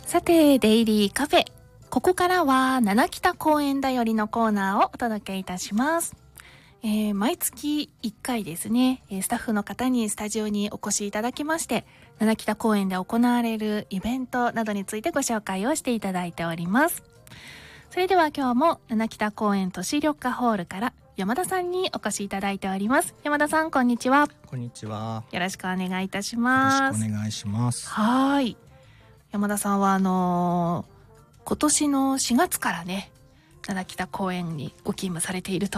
さて、デイリーカフェ。ここからは七北公園だよりのコーナーをお届けいたします。毎月1回ですね、スタッフの方にスタジオにお越しいただきまして、七北公園で行われるイベントなどについてご紹介をしていただいております。それでは今日も七北公園都市緑化ホールから山田さんにお越しいただいております。山田さん、こんにちは。 こんにちは。 よろしくお願いいたします。 よろしくお願いします。 はい。山田さんは今年の4月からね、七北公園にご勤務されていると